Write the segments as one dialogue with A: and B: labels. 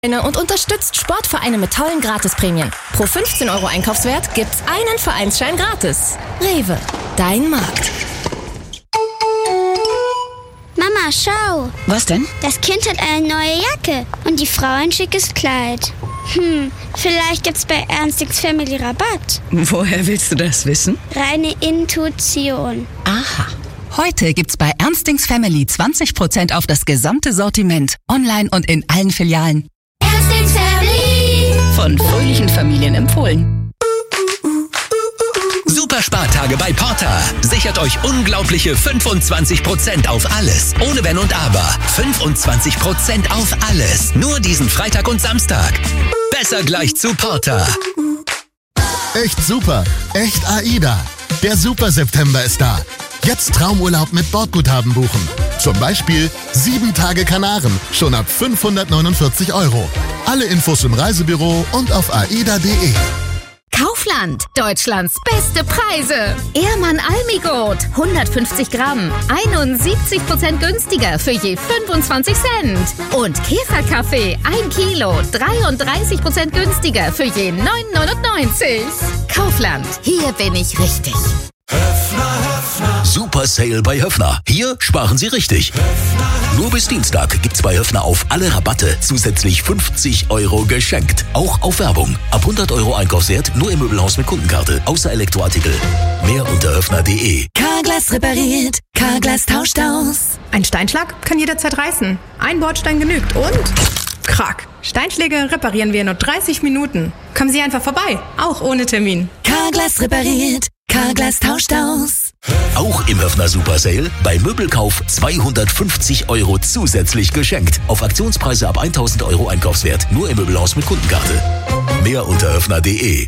A: Und unterstützt Sportvereine mit tollen Gratisprämien. Pro 15 € Einkaufswert gibt's einen Vereinsschein gratis. Rewe, dein Markt.
B: Mama, schau.
C: Was denn?
B: Das Kind hat eine neue Jacke und die Frau ein schickes Kleid. Vielleicht gibt's bei Ernstings Family Rabatt.
C: Woher willst du das wissen?
B: Reine Intuition.
C: Aha. Heute gibt's bei Ernstings Family 20% auf das gesamte Sortiment. Online und in allen Filialen.
B: Ernstings Family.
C: Von fröhlichen Familien empfohlen.
D: Super Spartage bei Porter. Sichert euch unglaubliche 25% auf alles. Ohne Wenn und Aber. 25% auf alles. Nur diesen Freitag und Samstag. Besser gleich zu Porter.
E: Echt super. Echt AIDA. Der Super September ist da. Jetzt Traumurlaub mit Bordguthaben buchen. Zum Beispiel 7 Tage Kanaren, schon ab 549 €. Alle Infos im Reisebüro und auf aida.de.
F: Kaufland, Deutschlands beste Preise. Ehrmann Almigurt, 150 Gramm, 71% günstiger für je 25 Cent. Und Käferkaffee, 1 Kilo, 33% günstiger für je 9,99 €. Kaufland, hier bin ich richtig.
D: Super Sale bei Höffner. Hier sparen Sie richtig. Nur bis Dienstag gibt's bei Höffner auf alle Rabatte zusätzlich 50 € geschenkt. Auch auf Werbung. Ab 100 € Einkaufswert nur im Möbelhaus mit Kundenkarte. Außer Elektroartikel. Mehr unter höffner.de.
G: Carglass repariert. Carglass tauscht aus.
H: Ein Steinschlag kann jederzeit reißen. Ein Bordstein genügt und... Krack. Steinschläge reparieren wir in nur 30 Minuten. Kommen Sie einfach vorbei. Auch ohne Termin.
G: Carglass repariert. Carglass tauscht aus.
D: Auch im Höffner Super Sale bei Möbelkauf 250 € zusätzlich geschenkt. Auf Aktionspreise ab 1000 € Einkaufswert. Nur im Möbelhaus mit Kundenkarte. Mehr unter höffner.de.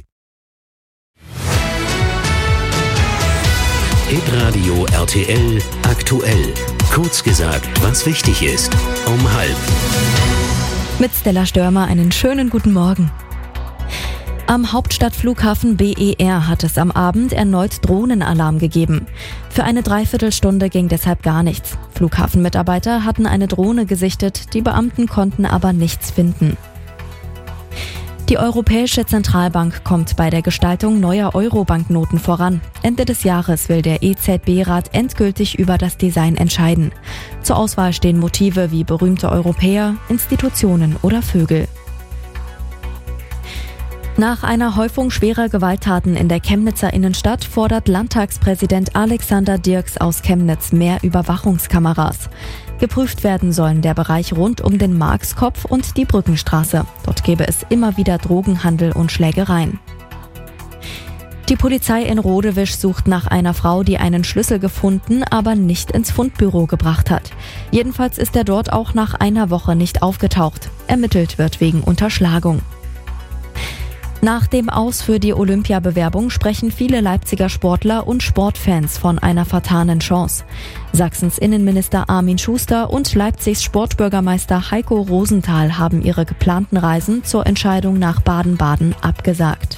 I: Hitradio RTL aktuell. Kurz gesagt, was wichtig ist. Um 12:30.
J: Mit Stella Störmer einen schönen guten Morgen. Am Hauptstadtflughafen BER hat es am Abend erneut Drohnenalarm gegeben. Für eine Dreiviertelstunde ging deshalb gar nichts. Flughafenmitarbeiter hatten eine Drohne gesichtet, die Beamten konnten aber nichts finden. Die Europäische Zentralbank kommt bei der Gestaltung neuer Euro-Banknoten voran. Ende des Jahres will der EZB-Rat endgültig über das Design entscheiden. Zur Auswahl stehen Motive wie berühmte Europäer, Institutionen oder Vögel. Nach einer Häufung schwerer Gewalttaten in der Chemnitzer Innenstadt fordert Landtagspräsident Alexander Dirks aus Chemnitz mehr Überwachungskameras. Geprüft werden sollen der Bereich rund um den Markskopf und die Brückenstraße. Dort gäbe es immer wieder Drogenhandel und Schlägereien. Die Polizei in Rodewisch sucht nach einer Frau, die einen Schlüssel gefunden, aber nicht ins Fundbüro gebracht hat. Jedenfalls ist er dort auch nach einer Woche nicht aufgetaucht. Ermittelt wird wegen Unterschlagung. Nach dem Aus für die Olympiabewerbung sprechen viele Leipziger Sportler und Sportfans von einer vertanen Chance. Sachsens Innenminister Armin Schuster und Leipzigs Sportbürgermeister Heiko Rosenthal haben ihre geplanten Reisen zur Entscheidung nach Baden-Baden abgesagt.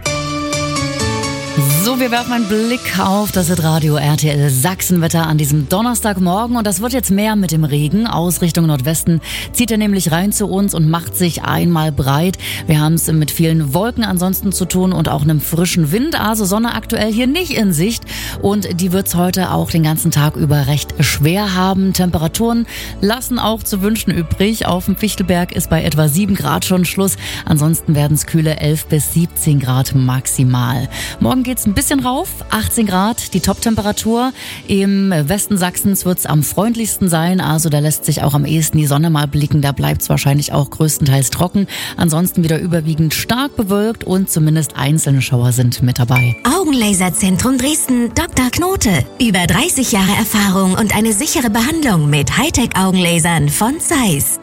K: So, wir werfen einen Blick auf das Hitradio RTL Sachsenwetter an diesem Donnerstagmorgen und das wird jetzt mehr mit dem Regen. Aus Richtung Nordwesten zieht er nämlich rein zu uns und macht sich einmal breit. Wir haben es mit vielen Wolken ansonsten zu tun und auch einem frischen Wind, also Sonne aktuell hier nicht in Sicht und die wird es heute auch den ganzen Tag über recht schwer haben. Temperaturen lassen auch zu wünschen übrig. Auf dem Fichtelberg ist bei etwa 7 Grad schon Schluss. Ansonsten werden es kühle 11 bis 17 Grad maximal. Morgen geht's ein bisschen rauf, 18 Grad, die Top-Temperatur. Im Westen Sachsens wird's am freundlichsten sein, also da lässt sich auch am ehesten die Sonne mal blicken. Da bleibt's wahrscheinlich auch größtenteils trocken. Ansonsten wieder überwiegend stark bewölkt und zumindest einzelne Schauer sind mit dabei.
G: Augenlaserzentrum Dresden, Dr. Knote. Über 30 Jahre Erfahrung und eine sichere Behandlung mit Hightech-Augenlasern von Zeiss.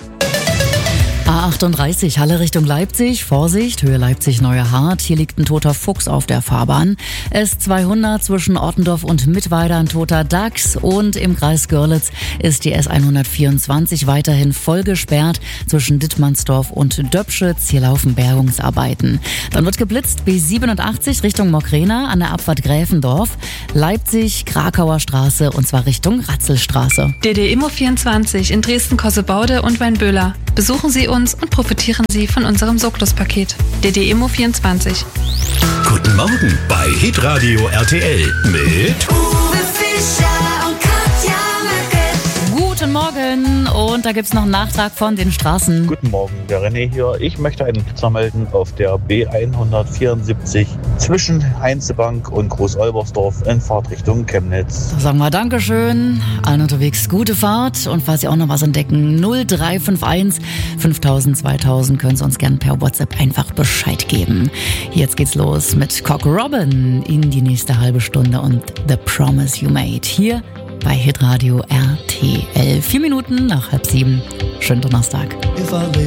K: A38, Halle Richtung Leipzig. Vorsicht, Höhe Leipzig-Neuerhardt. Hier liegt ein toter Fuchs auf der Fahrbahn. S200 zwischen Ottendorf und Mittweida ein toter Dachs. Und im Kreis Görlitz ist die S124 weiterhin voll gesperrt zwischen Dittmannsdorf und Döpschitz. Hier laufen Bergungsarbeiten. Dann wird geblitzt B87 Richtung Mockrena an der Abfahrt Gräfendorf. Leipzig, Krakauer Straße und zwar Richtung Ratzelstraße.
L: DD Immo 24 in Dresden-Kossebaude und Weinböhler. Besuchen Sie uns uns und profitieren Sie von unserem Soclus-Paket. DDEMO24.
I: Guten Morgen bei Hitradio RTL mit
M: Uwe Fischer und Katja Möcke.
K: Guten Morgen und da gibt's noch einen Nachtrag von den Straßen.
N: Guten Morgen, der René hier. Ich möchte einen Blitzer melden auf der B174 zwischen Heinzebank und Groß-Olbersdorf in Fahrtrichtung Chemnitz.
K: Sagen wir Dankeschön. Allen unterwegs gute Fahrt und falls Sie auch noch was entdecken, 0351 5000 2000 können Sie uns gerne per WhatsApp einfach Bescheid geben. Jetzt geht's los mit Cock Robin in die nächste halbe Stunde und The Promise You Made hier bei Hitradio RTL. 4 Minuten nach 6:30. Schönen Donnerstag.